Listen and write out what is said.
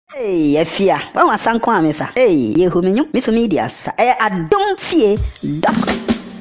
Hey, Efia, when was Sanko Amesa? Hey, Yehuminum, Miss Media, Adom Fie, Doc.